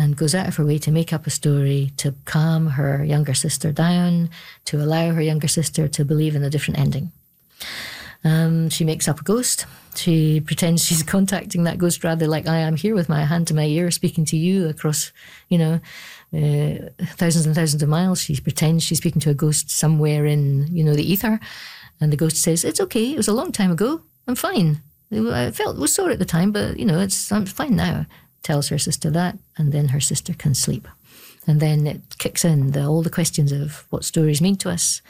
and goes out of her way to make up a story to calm her younger sister down, to allow her younger sister to believe in a different ending. She makes up a ghost. She pretends she's contacting that ghost, rather like I am here with my hand to my ear speaking to you across, thousands and thousands of miles. She pretends she's speaking to a ghost somewhere in, the ether. And the ghost says, it's okay, it was a long time ago, I'm fine. I was sore at the time, but, I'm fine now. Tells her sister that, and then her sister can sleep. And then it kicks in all the questions of what stories mean to us,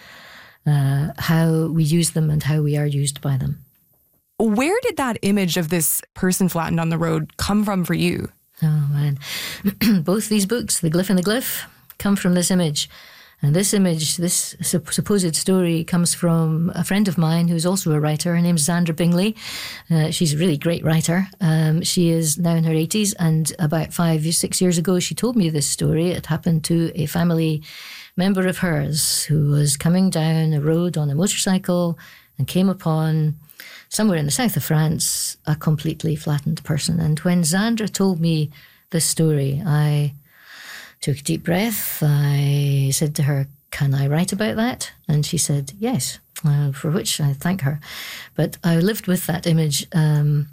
how we use them and how we are used by them. Where did that image of this person flattened on the road come from for you? Oh, man. Both these books, The Glyph and the Glyph, come from this image. And this image, this supposed story, comes from a friend of mine who's also a writer. Her name's Xandra Bingley. She's a really great writer. She is now in her 80s, and about 5-6 years ago, she told me this story. It happened to a family member of hers who was coming down a road on a motorcycle and came upon, somewhere in the south of France, a completely flattened person. And when Xandra told me this story, I took a deep breath. I said to her, can I write about that? And she said, yes, for which I thank her. But I lived with that image, shall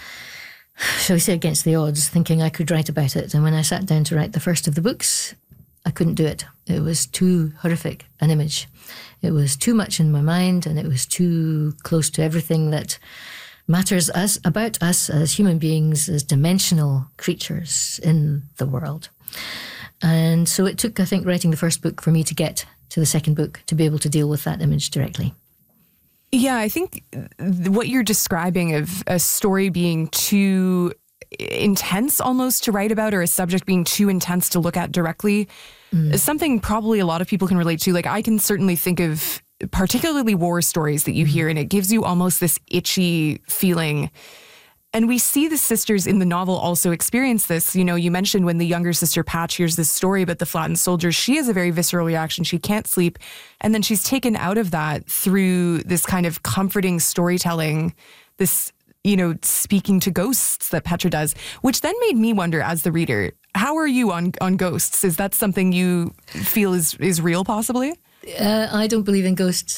we say, against the odds, thinking I could write about it. And when I sat down to write the first of the books, I couldn't do it. It was too horrific an image. It was too much in my mind, and it was too close to everything that matters about us as human beings, as dimensional creatures in the world. And so it took, I think, writing the first book for me to get to the second book to be able to deal with that image directly. Yeah, I think what you're describing of a story being too intense almost to write about, or a subject being too intense to look at directly, is something probably a lot of people can relate to. Like, I can certainly think of particularly war stories that you hear, and it gives you almost this itchy feeling. And we see the sisters in the novel also experience this. You mentioned when the younger sister Patch hears this story about the flattened soldier, she has a very visceral reaction. She can't sleep. And then she's taken out of that through this kind of comforting storytelling, this, speaking to ghosts that Petra does, which then made me wonder as the reader, how are you on ghosts? Is that something you feel is real possibly? I don't believe in ghosts.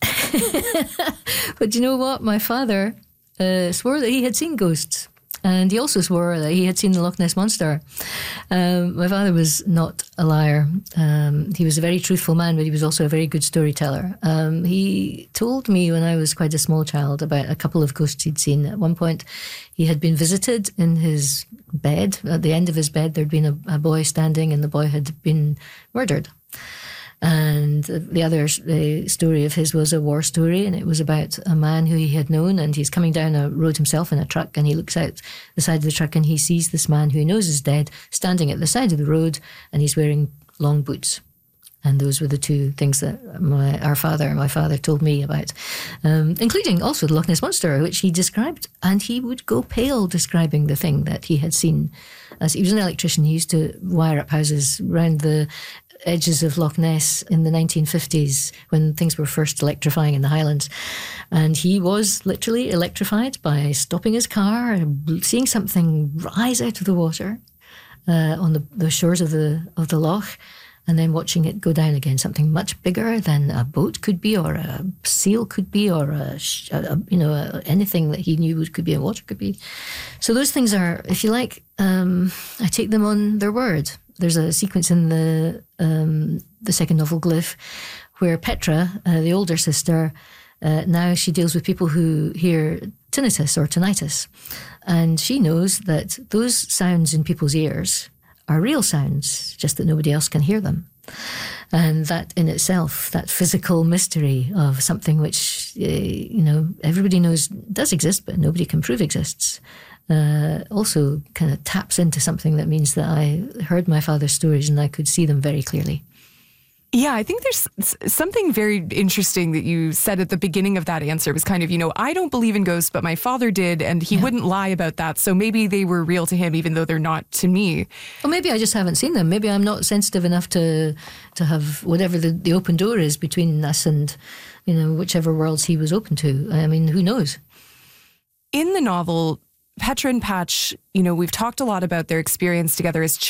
But you know what? My father swore that he had seen ghosts, and he also swore that he had seen the Loch Ness Monster. My father was not a liar. He was a very truthful man, but he was also a very good storyteller. He told me when I was quite a small child about a couple of ghosts he'd seen. At one point, he had been visited in his bed. At the end of his bed, there'd been a boy standing, and the boy had been murdered. And the other story of his was a war story, and it was about a man who he had known, and he's coming down a road himself in a truck, and he looks out the side of the truck and he sees this man who he knows is dead standing at the side of the road, and he's wearing long boots. And those were the two things that my father told me about, including also the Loch Ness Monster, which he described, and he would go pale describing the thing that he had seen. As he was an electrician, he used to wire up houses around the edges of Loch Ness in the 1950s when things were first electrifying in the Highlands. And he was literally electrified by stopping his car, seeing something rise out of the water on the shores of the loch, and then watching it go down again, something much bigger than a boat could be, or a seal could be, or anything that he knew could be, and water could be. So those things are, if you like, I take them on their word. There's a sequence in the second novel, Glyph, where Petra, the older sister, now she deals with people who hear tinnitus or tinnitus. And she knows that those sounds in people's ears are real sounds, just that nobody else can hear them. And that in itself, that physical mystery of something which, everybody knows does exist, but nobody can prove exists, also kind of taps into something that means that I heard my father's stories and I could see them very clearly. Yeah, I think there's something very interesting that you said at the beginning of that answer. It was kind of, I don't believe in ghosts, but my father did, and he wouldn't lie about that. So maybe they were real to him, even though they're not to me. Or maybe I just haven't seen them. Maybe I'm not sensitive enough to have whatever the open door is between us and, whichever worlds he was open to. I mean, who knows? In the novel, Petra and Patch, we've talked a lot about their experience together as